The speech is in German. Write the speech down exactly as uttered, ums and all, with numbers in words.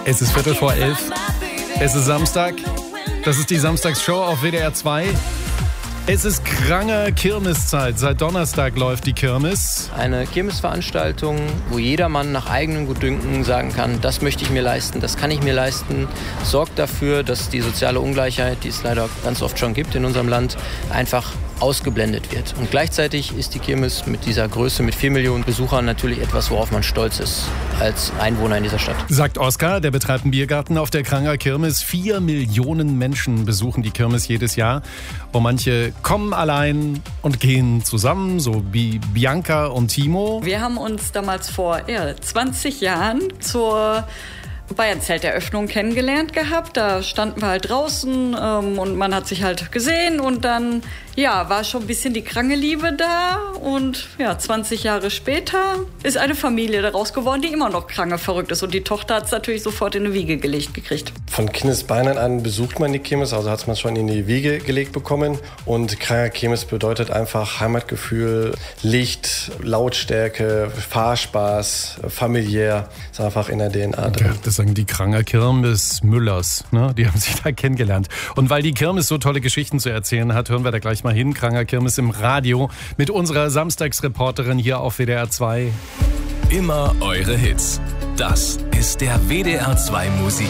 Es ist Viertel vor elf. Es ist Samstag. Das ist die Samstagsshow auf W D R zwei. Es ist krange Kirmeszeit. Seit Donnerstag läuft die Kirmes. Eine Kirmesveranstaltung, wo jedermann nach eigenem Gutdünken sagen kann, das möchte ich mir leisten, das kann ich mir leisten, sorgt dafür, dass die soziale Ungleichheit, die es leider ganz oft schon gibt in unserem Land, einfach ausgeblendet wird. Und gleichzeitig ist die Kirmes mit dieser Größe, mit vier Millionen Besuchern natürlich etwas, worauf man stolz ist als Einwohner in dieser Stadt. Sagt Oskar, der betreibt einen Biergarten auf der Kranger Kirmes. Vier Millionen Menschen besuchen die Kirmes jedes Jahr. Und manche kommen allein und gehen zusammen, so wie Bianca und Timo. Wir haben uns damals vor ja, zwanzig Jahren zur Bayern-Zelteröffnung kennengelernt gehabt. Da standen wir halt draußen ähm, und man hat sich halt gesehen und dann ja, war schon ein bisschen die kranke Liebe da und ja, zwanzig Jahre später ist eine Familie daraus geworden, die immer noch kranke verrückt ist und die Tochter hat es natürlich sofort in eine Wiege gelegt gekriegt. Von Kindesbeinen an besucht man die Kirmes, also hat es man schon in die Wiege gelegt bekommen und kranker Kirmes bedeutet einfach Heimatgefühl, Licht, Lautstärke, Fahrspaß, familiär, ist einfach in der D N A drin. Ja, das sagen die Kranger Kirmes Müllers, ne? Die haben sich da kennengelernt. Und weil die Kirmes so tolle Geschichten zu erzählen hat, hören wir da gleich mal hin. Kranger Kirmes im Radio mit unserer Samstagsreporterin hier auf W D R zwei. Immer eure Hits. Das ist der W D R zwei Musik